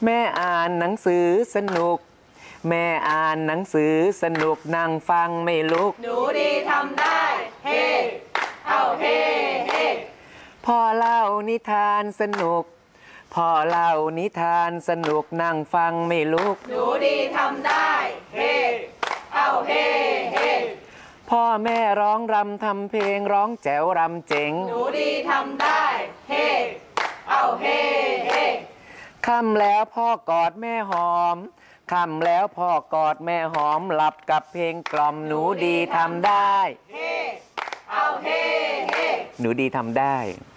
แม่อ่านหนังสือสนุกแม่อ่านหนังสือสนุกนั่งฟังไม่ลุกหนูดีทำได้เฮ้เอาเฮ้เฮ้พ่อเล่านิทานสนุกพ่อเล่านิทานสนุกนั่งฟังไม่ลุกหนูดีทำได้เฮ้เอาเฮ้เฮ้พ่อแม่ร้องรำทำเพลงร้องแจ๋วรำเจ๋งหนูดีทำได้เฮ้เอาเฮ้เฮ้ค่ำแล้วพ่อกอดแม่หอมค่ำแล้วพ่อกอดแม่หอมหลับกับเพลงกล่อมหนูดีทำได้เฮ้เอาเฮ้เฮ้หนูดีทำได้